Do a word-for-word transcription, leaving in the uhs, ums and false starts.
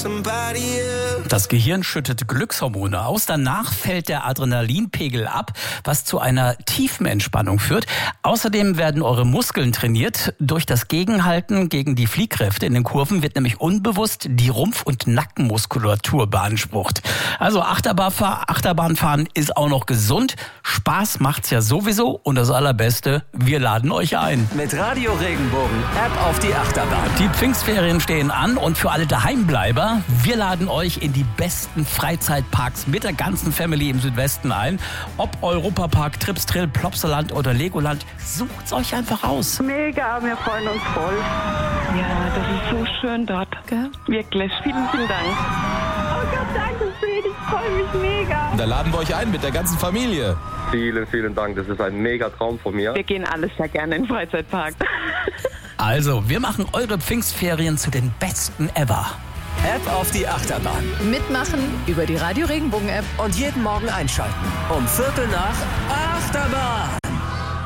Das Gehirn schüttet Glückshormone aus, danach fällt der Adrenalinpegel ab, was zu einer tiefen Entspannung führt. Außerdem werden eure Muskeln trainiert. Durch das Gegenhalten gegen die Fliehkräfte in den Kurven wird nämlich unbewusst die Rumpf- und Nackenmuskulatur beansprucht. Also Achterbahnfahr- Achterbahnfahren ist auch noch gesund. Spaß macht's ja sowieso und das Allerbeste, wir laden euch ein. Mit Radio Regenbogen, App auf die Achterbahn. Die Pfingstferien stehen an und für alle Daheimbleiber, wir laden euch in die besten Freizeitparks mit der ganzen Family im Südwesten ein. Ob Europapark, Tripstrill, Plopsaland oder Legoland, sucht's euch einfach aus. Mega, wir freuen uns voll. Ja, das ist so schön dort. Gell? Wirklich, vielen, vielen Dank. Oh Gott, danke schön, ich freue mich mega. Da laden wir euch ein mit der ganzen Familie. Vielen, vielen Dank, das ist ein mega Traum von mir. Wir gehen alles sehr gerne in den Freizeitpark. Also, wir machen eure Pfingstferien zu den besten ever. App auf die Achterbahn. Mitmachen über die Radio Regenbogen App. Und jeden Morgen einschalten. Um Viertel nach Achterbahn.